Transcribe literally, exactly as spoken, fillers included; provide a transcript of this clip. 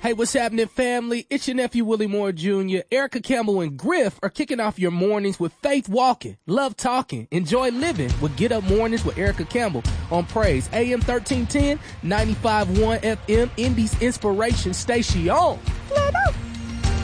Hey, what's happening, family? It's your nephew, Willie Moore Junior Erica Campbell and Griff are kicking off your mornings with Faith Walking, Love Talking, Enjoy Living with Get Up Mornings with Erica Campbell on Praise. A M thirteen ten, ninety-five point one F M, Indy's Inspiration Station. Let up.